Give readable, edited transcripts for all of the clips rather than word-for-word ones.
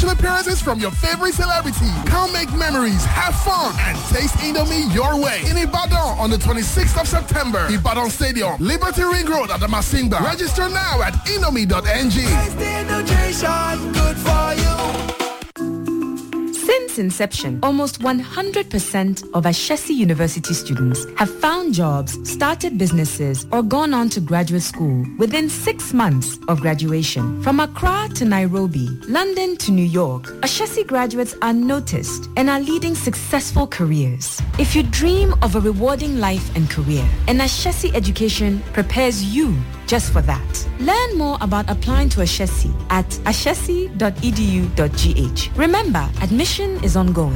special appearances from your favorite celebrity. Come make memories, have fun, and taste Indomie your way. In Ibadan on the 26th of September, Ibadan Stadium, Liberty Ring Road at the Masimba. Register now at indomie.ng. Good for you. Since inception, almost 100% of Ashesi University students have found jobs, started businesses, or gone on to graduate school within 6 months of graduation. From Accra to Nairobi, London to New York, Ashesi graduates are noticed and are leading successful careers. If you dream of a rewarding life and career, an Ashesi education prepares you just for that. Learn more about applying to Ashesi at ashesi.edu.gh. Remember, admission is ongoing.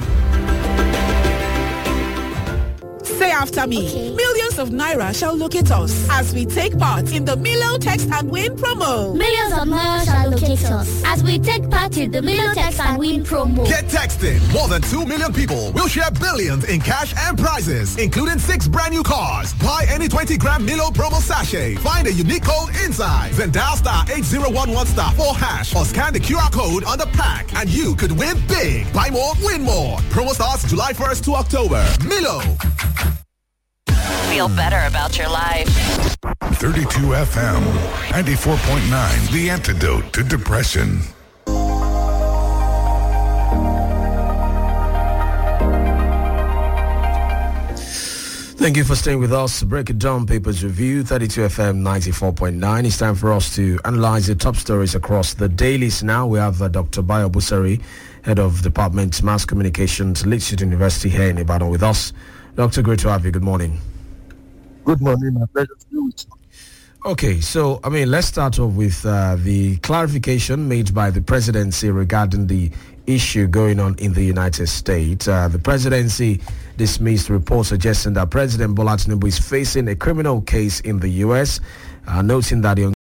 Say after me. Okay. Millions of Naira shall locate us as we take part in the Milo Text and Win promo. Millions of Naira shall locate us as we take part in the Milo Text and Win promo. Get texting. More than 2 million people will share billions in cash and prizes, including 6 brand new cars. Buy any 20-gram Milo promo sachet. Find a unique code inside. Then dial star 8011 star 4 hash or scan the QR code on the pack and you could win big. Buy more, win more. Promo starts July 1st to October. Milo. Feel better about your life. 32 FM, 94.9, the antidote to depression. Thank you for staying with us. Break it down, Papers Review, 32 FM 94.9. It's time for us to analyze the top stories across the dailies. Now we have Dr. Bayo Busari, Head of Department Mass Communications, Leeds University here in Ibadan with us. Doctor, great to have you. Good morning. Good morning. My pleasure to be with you. Okay, so, let's start off with the clarification made by the presidency regarding the issue going on in the United States. The presidency dismissed reports suggesting that President Bola Tinubu is facing a criminal case in the U.S., noting that the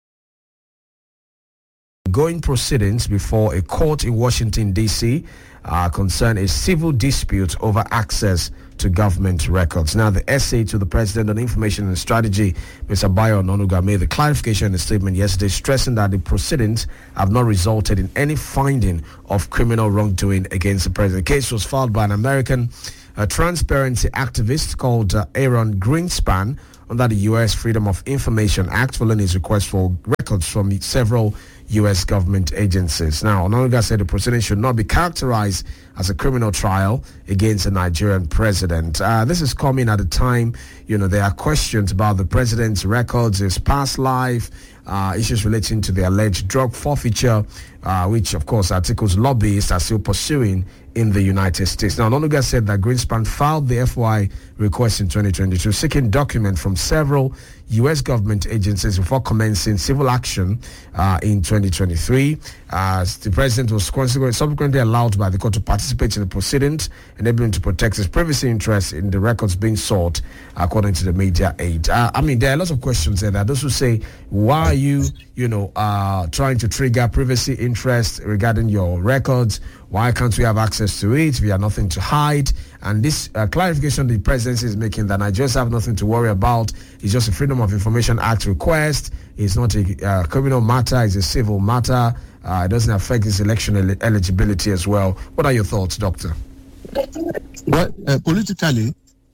ongoing proceedings before a court in Washington, D.C. Concern a civil dispute over access to government records. Now, the essay to the President on Information and Strategy, Mr. Bayo Onanuga, made the clarification in a statement yesterday, stressing that the proceedings have not resulted in any finding of criminal wrongdoing against the President. The case was filed by an American transparency activist called Aaron Greenspan under the U.S. Freedom of Information Act, following his request for records from several U.S. government agencies. Now, Onanuga said the proceedings should not be characterized as a criminal trial against a Nigerian president. This is coming at a time, there are questions about the president's records, his past life, issues relating to the alleged drug forfeiture, which, of course, articles lobbyists are still pursuing in the United States. Now, Onanuga said that Greenspan filed the FOI request in 2022, seeking documents from several U.S. government agencies before commencing civil action in 2023. The president was subsequently allowed by the court to participate in the proceedings, enabling him to protect his privacy interests in the records being sought, according to the media aid. There are a lot of questions there. There are those who say, why are you, trying to trigger privacy interests regarding your records? Why can't we have access to it? We have nothing to hide. And this clarification the presidency is making that Nigerians have nothing to worry about. It's just a Freedom of Information Act request. It's not a criminal matter. It's a civil matter. It doesn't affect his election eligibility as well. What are your thoughts, Doctor? Well, politically,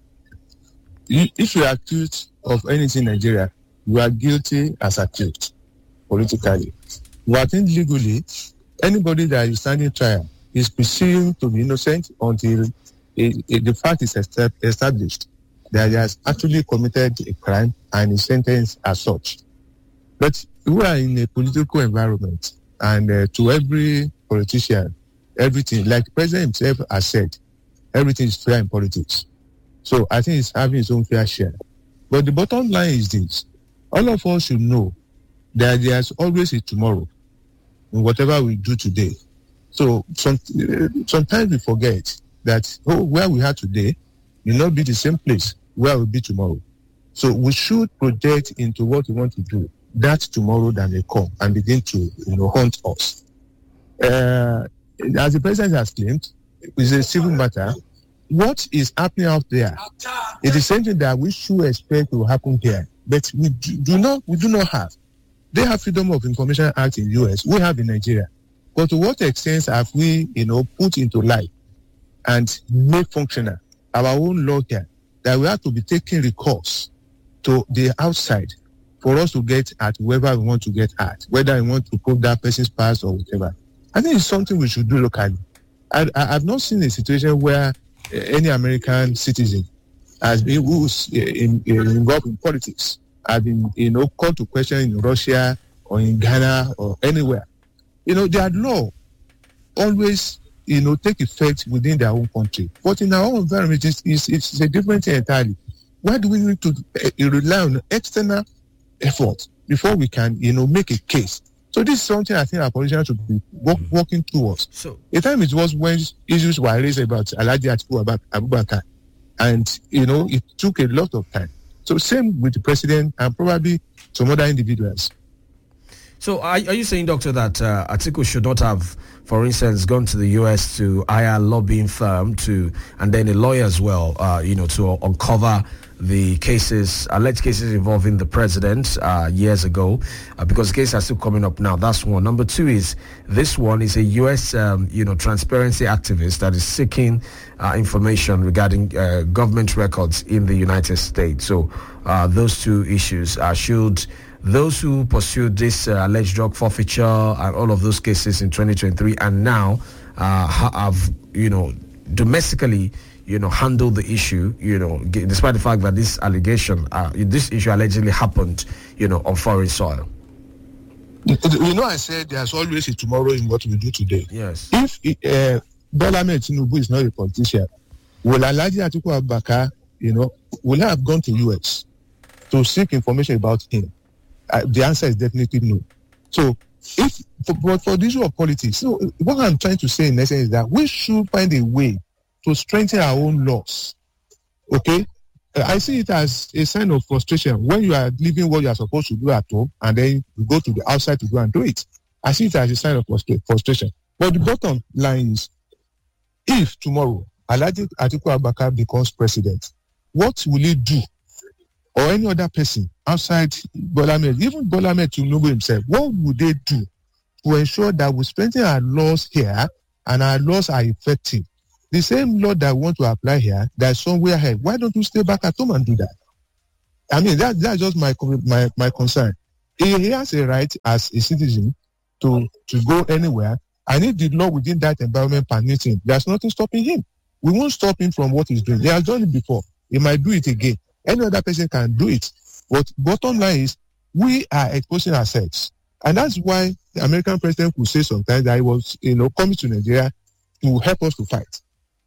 if you are accused of anything in Nigeria, you are guilty as accused politically. But I think legally, anybody that is standing trial is presumed to be innocent until the fact is established that he has actually committed a crime and is sentenced as such. But we are in a political environment, and to every politician, everything, like the president himself has said, everything is fair in politics. So I think it's having its own fair share. But the bottom line is this. All of us should know that there's always a tomorrow in whatever we do today. So sometimes we forget that where we are today will not be the same place where we'll be tomorrow. So we should project into what we want to do that tomorrow that may come and begin to haunt us. As the president has claimed, it's a civil matter. What is happening out there is the same thing that we should expect will happen here, but we do not have. They have Freedom of Information Act in US. We have in Nigeria. But to what extent have we, put into life and made functional our own law here that we have to be taking recourse to the outside for us to get at whoever we want to get at, whether we want to prove that person's past or whatever. I think it's something we should do locally. I've not seen a situation where any American citizen has been who's involved in politics have been, called to question in Russia or in Ghana or anywhere. Their law always, take effect within their own country. But in our own environment, it's a different thing entirely. Why do we need to rely on external effort before we can, make a case? So this is something I think our politicians should be working towards. So the time it was when issues were raised about Alhaji Atiku Abubakar, and it took a lot of time. So same with the president and probably some other individuals. So are you saying, Doctor, that Atiku should not have, for instance, gone to the US to hire a lobbying firm and then a lawyer as well, to uncover the alleged cases involving the president years ago, because cases are still coming up now? That's one. Number two is, this one is a U.S. transparency activist that is seeking information regarding government records in the United States. So those two issues should those who pursued this alleged drug forfeiture and all of those cases in 2023 and now have domestically handle the issue, despite the fact that this allegation, this issue allegedly happened, on foreign soil. I said there's always a tomorrow in what we do today. Yes. If Bola Ahmed Tinubu is not a politician, will Alhaji Atiku Abubakar, will have gone to US to seek information about him? The answer is definitely no. So, for the issue of politics, so what I'm trying to say in essence is that we should find a way to strengthen our own laws. Okay? I see it as a sign of frustration when you are leaving what you are supposed to do at home and then you go to the outside to go and do it. I see it as a sign of frustration. But the bottom line is, if tomorrow Alhaji Atiku Abubakar becomes president, what will he do? Or any other person outside Bola Ahmed, even Bola Ahmed Tinubu himself, what would they do to ensure that we strengthen our laws here and our laws are effective? The same law that we want to apply here, that's somewhere ahead. Why don't you stay back at home and do that? I mean, that's just my concern. He has a right as a citizen to go anywhere, and if the law within that environment permits him, there's nothing stopping him. We won't stop him from what he's doing. He has done it before. He might do it again. Any other person can do it. But bottom line is, we are exposing ourselves. And that's why the American president could say sometimes that he was, coming to Nigeria to help us to fight.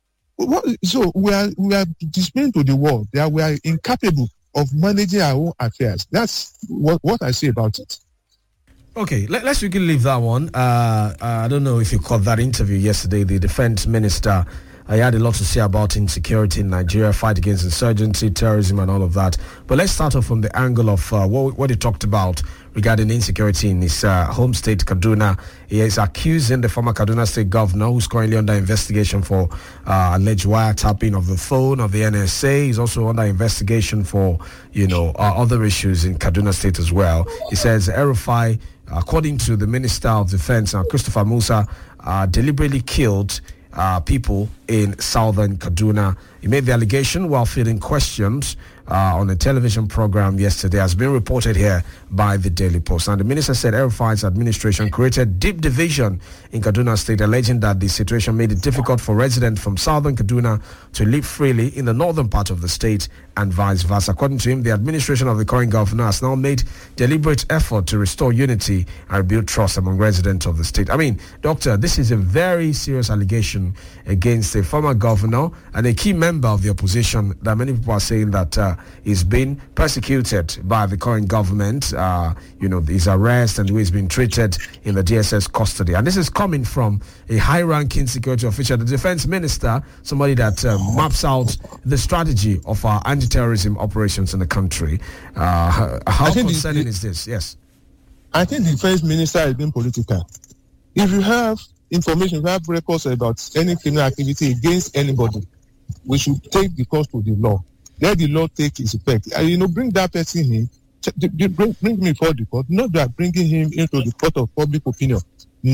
So we are displaying to the world that we are incapable of managing our own affairs. That's what I say about it. Okay, let's quickly leave that one. I don't know if you caught that interview yesterday. The defense minister, I had a lot to say about insecurity in Nigeria, fight against insurgency, terrorism, and all of that. But let's start off from the angle of what he talked about regarding insecurity in his home state, Kaduna. He is accusing the former Kaduna state governor, who's currently under investigation for alleged wiretapping of the phone of the NSA. He's also under investigation for, other issues in Kaduna state as well. He says El-Rufai, according to the Minister of Defense, Christopher Musa, deliberately killed people in southern Kaduna. He made the allegation while fielding questions on a television program yesterday, has been reported here by the Daily Post. And the minister said El-Rufai's administration created deep division in Kaduna State, alleging that the situation made it difficult for residents from southern Kaduna to live freely in the northern part of the state and vice versa. According to him, the administration of the current governor has now made deliberate effort to restore unity and rebuild trust among residents of the state. I mean, Doctor, this is a very serious allegation against a former governor and a key member of the opposition that many people are saying that is being persecuted by the current government, his arrest and the way he's been treated in the DSS custody. And this is coming from a high-ranking security official, the defense minister, somebody that maps out the strategy of our anti-terrorism operations in the country. How concerning is this? Yes. I think the defense minister has been political. If you have information, if you have records about any criminal activity against anybody, we should take the course to the law. Let the law take its effect. Bring that person in, bring me for the court, not that bringing him into the court of public opinion. No.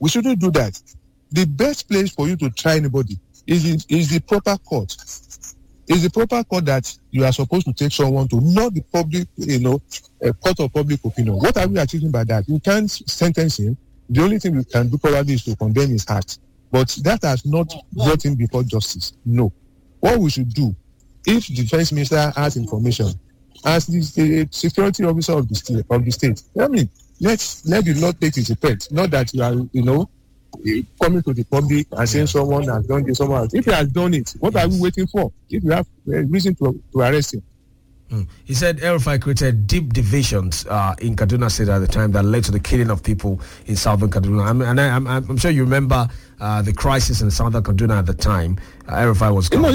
We shouldn't do that. The best place for you to try anybody is the proper court. Is the proper court that you are supposed to take someone to, not the public, a court of public opinion. What are we achieving by that? We can't sentence him. The only thing we can do probably is to condemn his heart. But that has not brought him before justice. No. What we should do, if the defense minister has information, as the security officer of the state, let the law take its effect. Not that you are, coming to the public and saying someone has done this, someone else. If he has done it, what are we waiting for? If you have reason to arrest him. He said El-Rufai created deep divisions in Kaduna State at the time that led to the killing of people in southern Kaduna. I'm sure you remember the crisis in southern Kaduna at the time. El-Rufai was gone.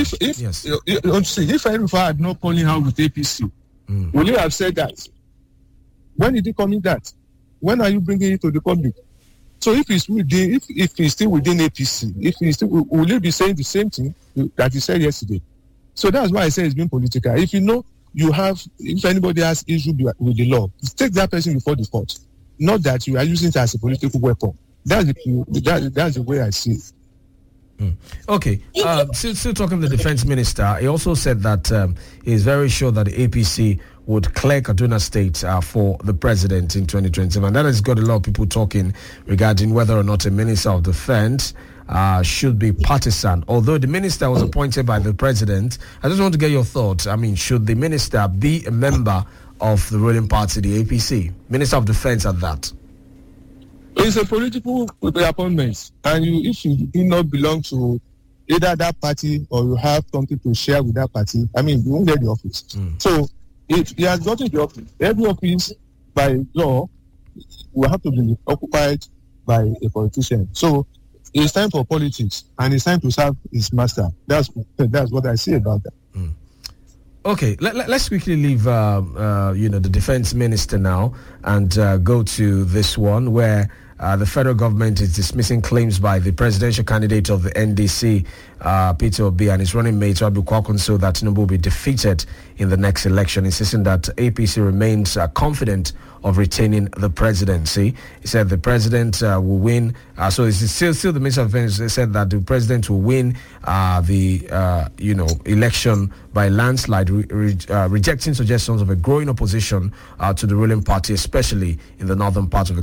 If El-Rufai had not fallen out with APC, would you have said that? When did he commit that? When are you bringing it to the public? So if he's still within APC, will you be saying the same thing that he said yesterday? So that's why I say it's being political. If if anybody has issue with the law, take that person before the court. Not that you are using it as a political weapon. That's the way I see it. Okay. Still talking to the defense minister, he also said that he's very sure that the APC would clear Kaduna State for the president in 2027. And that has got a lot of people talking regarding whether or not a minister of defense should be partisan. Although the minister was appointed by the president, I just want to get your thoughts. I mean, should the minister be a member of the ruling party, the APC? Minister of Defense at that. It's a political appointment. And if you do not belong to either that party or you have something to share with that party, you won't get the office. So if he has gotten the office, every office by law will have to be occupied by a politician. So it's time for politics and it's time to serve his master. That's what I say about that. Okay, let's quickly leave the defense minister now and go to this one where the federal government is dismissing claims by the presidential candidate of the NDC, Peter Obi, and his running mate, Rabiu Kwankwaso, that Tinubu will be defeated in the next election, insisting that APC remains confident of retaining the presidency. He said the president will win. So it's still the Minister of Defense said that the president will win the election by landslide, rejecting suggestions of a growing opposition to the ruling party, especially in the northern part of the